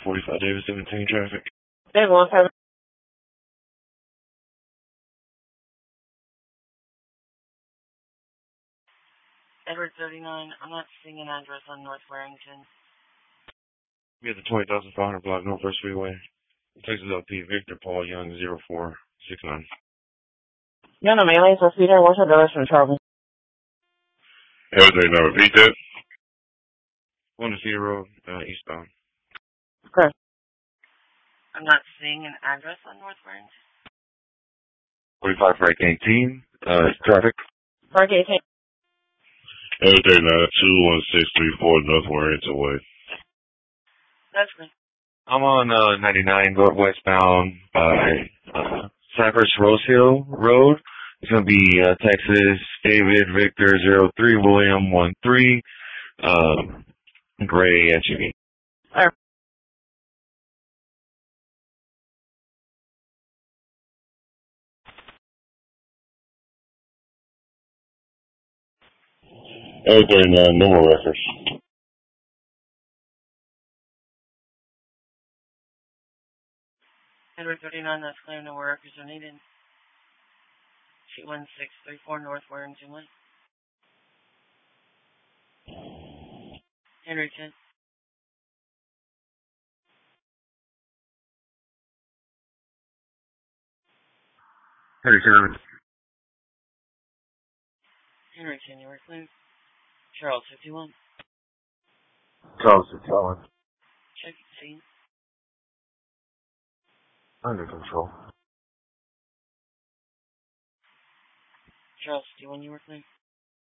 45 Davis 17 traffic. Dave 17. Edward 39, I'm not seeing an address on North Warrington. We at the 20,500 block Northwest Freeway. Texas LP Victor Paul Young 0469. No, Melee, so Peter, what's your direction, Charlie? Everything, now repeat that. 1 to Cedar Road, eastbound. Okay. I'm not seeing an address on North Warrington. 45 Frank 18, traffic. Frank 18. Everything, now 21634 North Warrington Way. That's good. I'm on 99 westbound by Cypress Rose Hill Road. It's going to be Texas David Victor 03 William 13 gray SUV. All right. Everything, no more records. Edward 39, that's clear, no workers are needed. 21634 North Warrington Way. Henry 10. Henry 10. Henry 10, you were clear. Charles 51. Charles 51. Check the scene. Under control. Charles 51, you were clear.